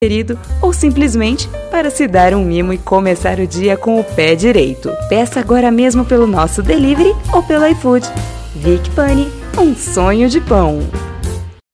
preferido ou simplesmente para se dar um mimo e começar o dia com o pé direito. Peça agora mesmo pelo nosso delivery ou pelo iFood. Vic Pani, um sonho de pão.